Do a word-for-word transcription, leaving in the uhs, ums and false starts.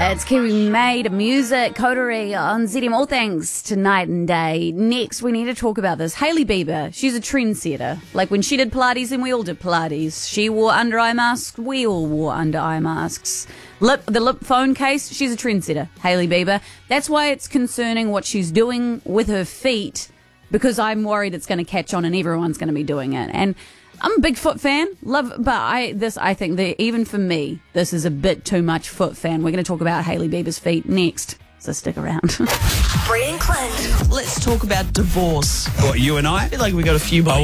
It's Kiwi Made Music, Coterie on Z D M, all things to night and day. Next, we need to talk about this. Hailey Bieber, she's a trendsetter. Like when she did Pilates, then we all did Pilates. She wore under-eye masks, we all wore under-eye masks. Lip, the lip phone case, she's a trendsetter, Hailey Bieber. That's why it's concerning what she's doing with her feet, because I'm worried it's going to catch on and everyone's going to be doing it. And I'm a big foot fan, love, but I this I think that even for me, this is a bit too much foot fan. We're going to talk about Hailey Bieber's feet next, so stick around. Bree and Clint. Let's talk about divorce. What, you and I? I feel like we got a few more